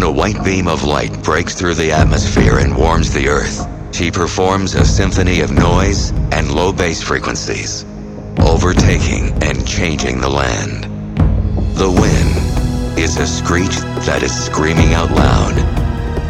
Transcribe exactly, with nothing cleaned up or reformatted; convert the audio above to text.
a white beam of light breaks through the atmosphere and warms the earth, she performs a symphony of noise and low bass frequencies, overtaking and changing the land. The wind is a screech that is screaming out loud,